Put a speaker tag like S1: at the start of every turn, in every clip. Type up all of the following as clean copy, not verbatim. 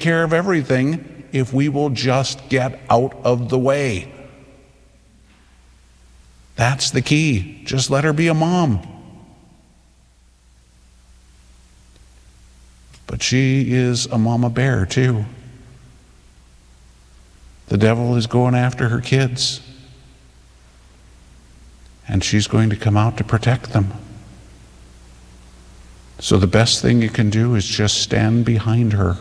S1: care of everything if we will just get out of the way. That's the key. Just let her be a mom. But she is a mama bear too. The devil is going after her kids, and she's going to come out to protect them. So the best thing you can do is just stand behind her.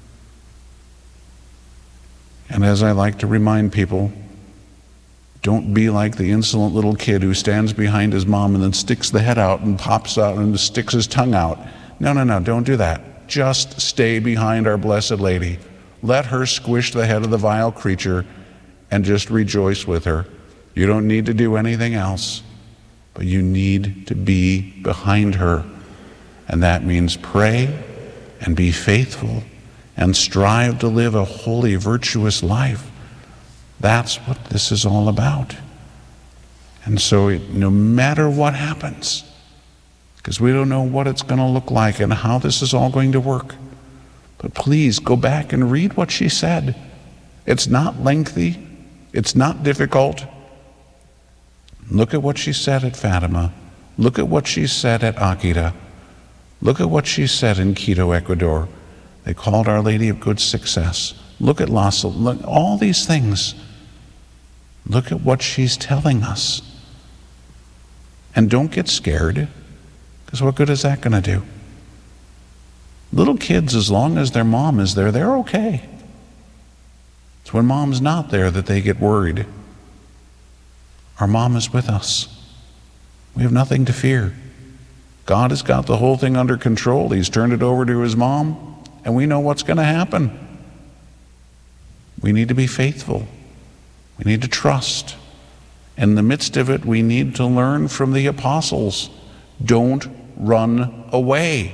S1: And as I like to remind people, don't be like the insolent little kid who stands behind his mom and then sticks the head out and pops out and sticks his tongue out. No, don't do that. Just stay behind our Blessed Lady. Let her squish the head of the vile creature and just rejoice with her. You don't need to do anything else, but you need to be behind her. And that means pray and be faithful and strive to live a holy, virtuous life. That's what this is all about. And so no matter what happens, because we don't know what it's going to look like and how this is all going to work, but please go back and read what she said. It's not lengthy. It's not difficult. Look at what she said at Fatima. Look at what she said at Akita. Look at what she said in Quito, Ecuador. They called Our Lady of Good Success. Look at Lhasa. Look, all these things. Look at what she's telling us. And don't get scared, because what good is that going to do? Little kids, as long as their mom is there, they're okay. It's when mom's not there that they get worried. Our mom is with us. We have nothing to fear. God has got the whole thing under control. He's turned it over to his mom, and we know what's going to happen. We need to be faithful. We need to trust. In the midst of it, we need to learn from the apostles. Don't run away.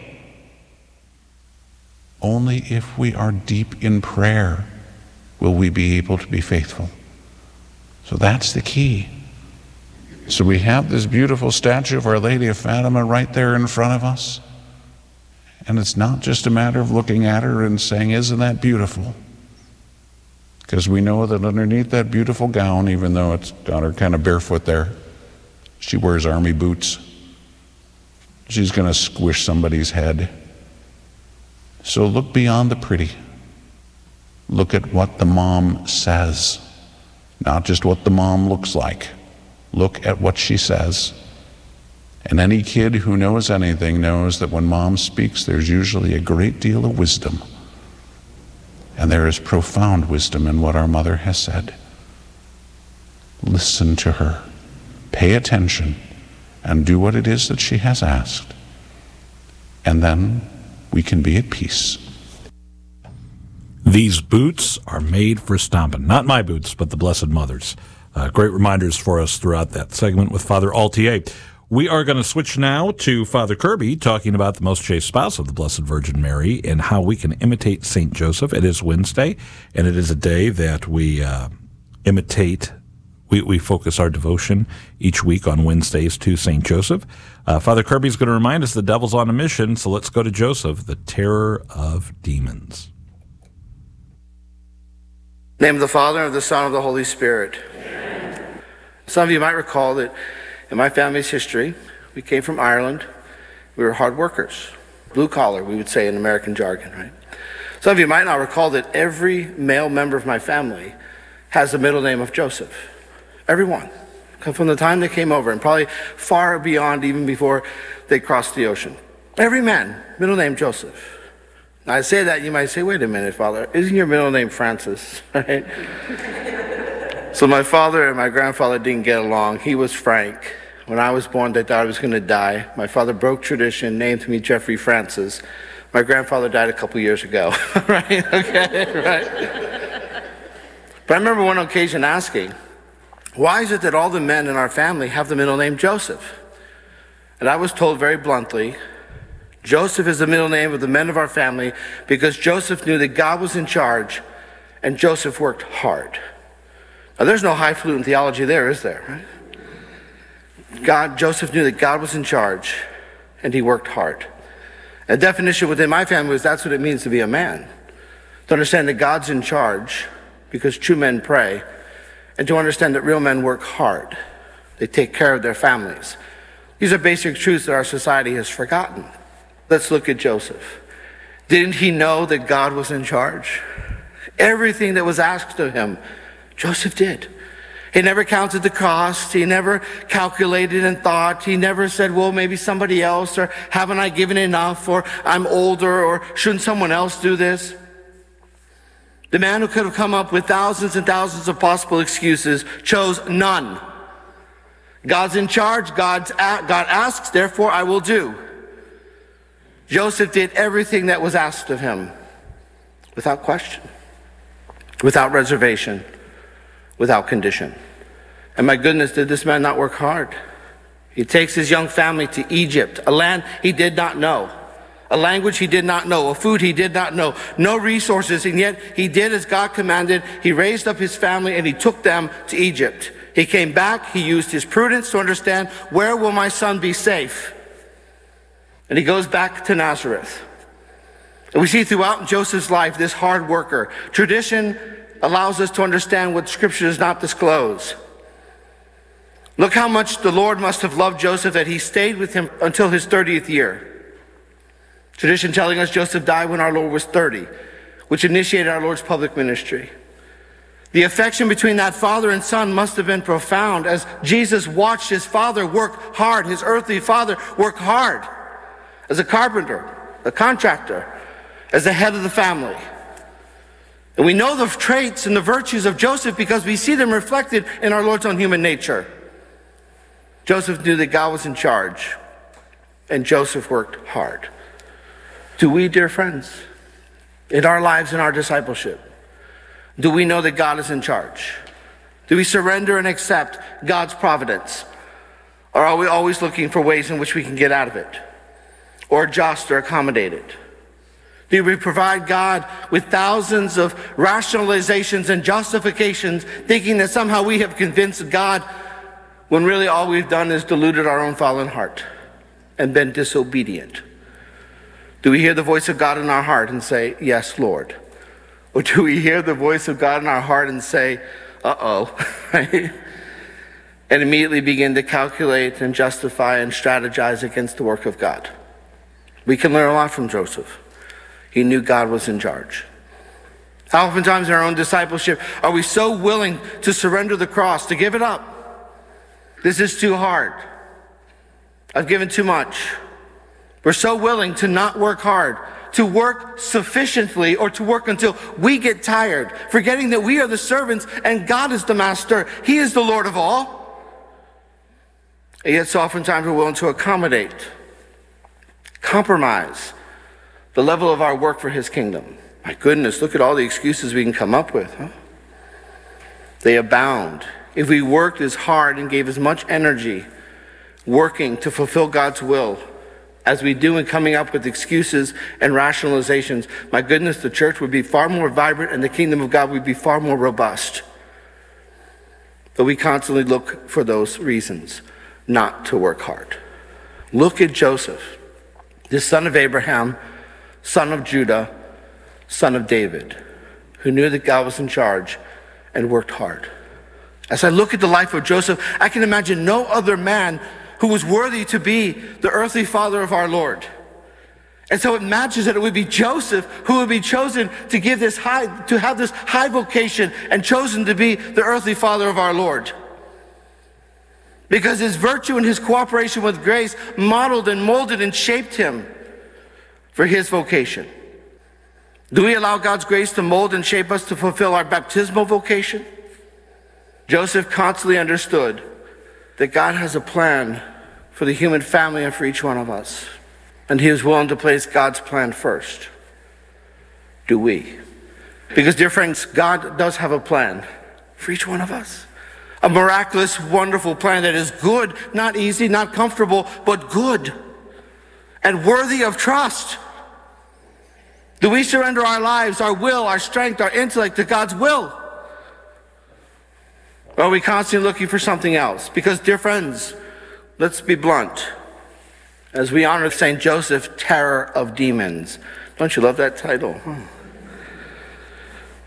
S1: Only if we are deep in prayer will we be able to be faithful. So that's the key. So we have this beautiful statue of Our Lady of Fatima right there in front of us. And it's not just a matter of looking at her and saying, isn't that beautiful? Because we know that underneath that beautiful gown, even though it's got her kind of barefoot there, she wears army boots. She's going to squish somebody's head. So look beyond the pretty. Look at what the mom says, not just what the mom looks like. Look at what she says. And any kid who knows anything knows that when mom speaks, there's usually a great deal of wisdom. And there is profound wisdom in what our mother has said. Listen to her. Pay attention and do what it is that she has asked. And then we can be at peace.
S2: These boots are made for stomping. Not my boots, but the Blessed Mother's. Great reminders for us throughout that segment with Father Altier. We are going to switch now to Father Kirby talking about the most chaste spouse of the Blessed Virgin Mary and how we can imitate St. Joseph. It is Wednesday, and it is a day that we imitate. We focus our devotion each week on Wednesdays to St. Joseph. Father Kirby is going to remind us the devil's on a mission, so let's go to Joseph, the terror of demons.
S3: In the name of the Father, and of the Son, and of the Holy Spirit. Amen. Some of you might recall that in my family's history, we came from Ireland. We were hard workers. Blue collar, we would say in American jargon, right? Some of you might not recall that every male member of my family has the middle name of Joseph. Everyone. From the time they came over, and probably far beyond, even before they crossed the ocean. Every man, middle name Joseph. Now, I say that, you might say, wait a minute, Father, isn't your middle name Francis, right? So my father and my grandfather didn't get along. He was Frank. When I was born, they thought I was going to die. My father broke tradition, named me Jeffrey Francis. My grandfather died a couple years ago, right? Okay, right? But I remember one occasion asking, why is it that all the men in our family have the middle name Joseph? And I was told very bluntly, Joseph is the middle name of the men of our family because Joseph knew that God was in charge and Joseph worked hard. Now, there's no highfalutin theology there, is there? Right? Joseph knew that God was in charge and he worked hard. A definition within my family was that's what it means to be a man. to understand that God's in charge because true men pray, and to understand that real men work hard. They take care of their families. These are basic truths that our society has forgotten. Let's look at Joseph. Didn't he know that God was in charge? Everything that was asked of him, Joseph did. He never counted the cost. He never calculated and thought. He never said, well, maybe somebody else, or haven't I given enough, or I'm older, or shouldn't someone else do this? The man who could have come up with thousands and thousands of possible excuses chose none. God's in charge. God asks, therefore I will do. Joseph did everything that was asked of him without question, without reservation, without condition. And my goodness, did this man not work hard? He takes his young family to Egypt, a land he did not know, a language he did not know, a food he did not know, no resources, and yet he did as God commanded. He raised up his family and he took them to Egypt. He came back, he used his prudence to understand, where will my son be safe? And he goes back to Nazareth. And we see throughout Joseph's life this hard worker. Tradition allows us to understand what Scripture does not disclose. Look how much the Lord must have loved Joseph that he stayed with him until his 30th year. Tradition telling us Joseph died when our Lord was 30, which initiated our Lord's public ministry. The affection between that father and son must have been profound as Jesus watched his father work hard, his earthly father work hard as a carpenter, a contractor, as the head of the family. And we know the traits and the virtues of Joseph because we see them reflected in our Lord's own human nature. Joseph knew that God was in charge, and Joseph worked hard. Do we, dear friends, in our lives, in our discipleship, do we know that God is in charge? Do we surrender and accept God's providence? Or are we always looking for ways in which we can get out of it, or adjust or accommodate it? Do we provide God with thousands of rationalizations and justifications, thinking that somehow we have convinced God, when really all we've done is deluded our own fallen heart and been disobedient? Do we hear the voice of God in our heart and say, yes, Lord? Or do we hear the voice of God in our heart and say, uh-oh, right? And immediately begin to calculate and justify and strategize against the work of God? We can learn a lot from Joseph. He knew God was in charge. How oftentimes in our own discipleship are we so willing to surrender the cross, to give it up? This is too hard. I've given too much. We're so willing to not work hard, to work sufficiently, or to work until we get tired, forgetting that we are the servants and God is the master. He is the Lord of all. And yet so oftentimes we're willing to accommodate, compromise the level of our work for his kingdom. My goodness, look at all the excuses we can come up with. Huh? They abound. If we worked as hard and gave as much energy working to fulfill God's will as we do in coming up with excuses and rationalizations, my goodness, the church would be far more vibrant and the kingdom of God would be far more robust. But we constantly look for those reasons not to work hard. Look at Joseph, the son of Abraham, son of Judah, son of David, who knew that God was in charge and worked hard. As I look at the life of Joseph, I can imagine no other man who was worthy to be the earthly father of our Lord. And so it matches that it would be Joseph who would be chosen to have this high vocation and chosen to be the earthly father of our Lord. Because his virtue and his cooperation with grace modeled and molded and shaped him for his vocation. Do we allow God's grace to mold and shape us to fulfill our baptismal vocation? Joseph constantly understood that God has a plan for the human family and for each one of us. And he was willing to place God's plan first. Do we? Because, dear friends, God does have a plan for each one of us. A miraculous, wonderful plan that is good, not easy, not comfortable, but good and worthy of trust. Do we surrender our lives, our will, our strength, our intellect to God's will? Or are we constantly looking for something else? Because, dear friends, let's be blunt. As we honor St. Joseph, terror of demons. Don't you love that title?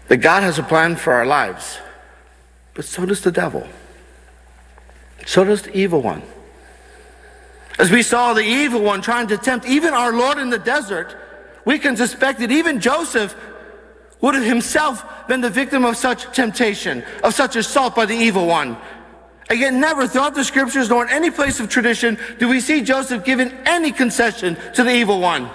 S3: that God has a plan for our lives, but so does the devil. So does the evil one. As we saw the evil one trying to tempt even our Lord in the desert, we can suspect that even Joseph would have himself been the victim of such temptation, of such assault by the evil one. Again, never throughout the scriptures nor in any place of tradition do we see Joseph giving any concession to the evil one.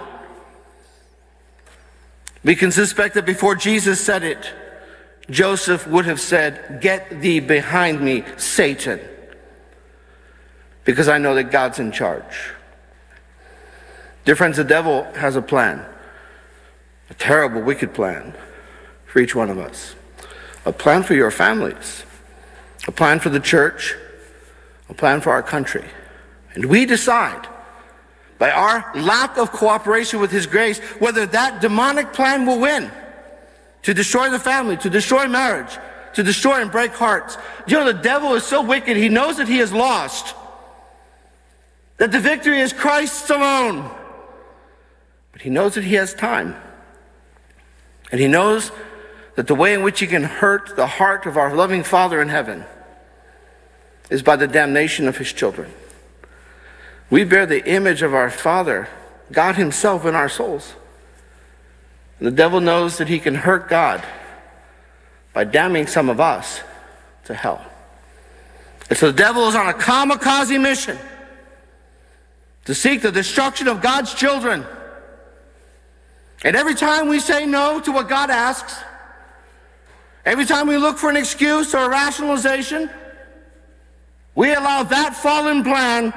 S3: We can suspect that before Jesus said it, Joseph would have said, "Get thee behind me, Satan," because I know that God's in charge. Dear friends, the devil has a plan, a terrible, wicked plan for each one of us. A plan for your families, a plan for the church, a plan for our country. And we decide, by our lack of cooperation with his grace, whether that demonic plan will win to destroy the family, to destroy marriage, to destroy and break hearts. You know, the devil is so wicked, he knows that he has lost, that the victory is Christ's alone. But he knows that he has time. And he knows that the way in which he can hurt the heart of our loving Father in heaven is by the damnation of his children. We bear the image of our Father, God himself, in our souls. And the devil knows that he can hurt God by damning some of us to hell. And so the devil is on a kamikaze mission to seek the destruction of God's children. And every time we say no to what God asks, every time we look for an excuse or a rationalization, we allow that fallen plan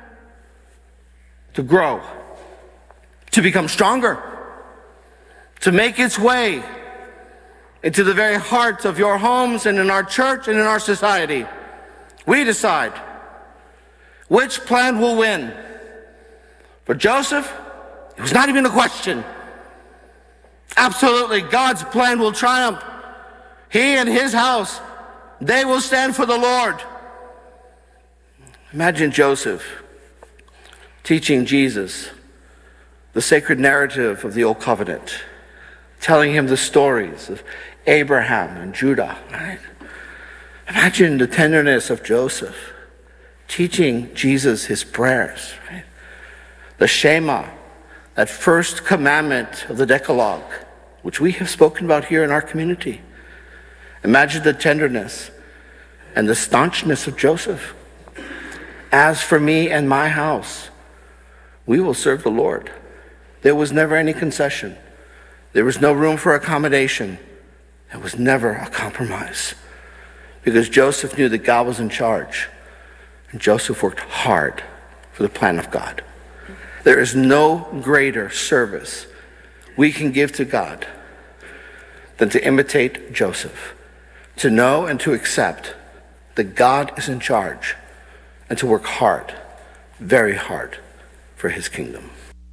S3: to grow, to become stronger, to make its way into the very heart of your homes and in our church and in our society. We decide which plan will win. For Joseph, it was not even a question. Absolutely, God's plan will triumph. He and his house, they will stand for the Lord. Imagine Joseph teaching Jesus the sacred narrative of the Old Covenant, telling him the stories of Abraham and Judah. Right? Imagine the tenderness of Joseph teaching Jesus his prayers. Right? The Shema, that first commandment of the Decalogue, which we have spoken about here in our community. Imagine the tenderness and the staunchness of Joseph. As for me and my house, we will serve the Lord. There was never any concession. There was no room for accommodation. There was never a compromise. Because Joseph knew that God was in charge. And Joseph worked hard for the plan of God. There is no greater service we can give to God than to imitate Joseph, to know and to accept that God is in charge, and to work hard, very hard, for his kingdom.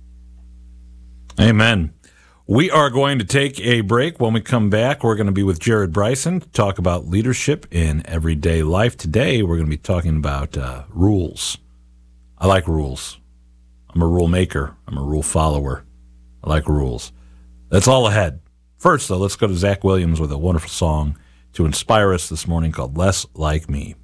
S2: Amen. We are going to take a break. When we come back, we're going to be with Jared Bryson to talk about leadership in everyday life. Today, we're going to be talking about rules. I like rules. I'm a rule maker. I'm a rule follower. I like rules. That's all ahead. First, though, let's go to Zach Williams with a wonderful song to inspire us this morning called Less Like Me.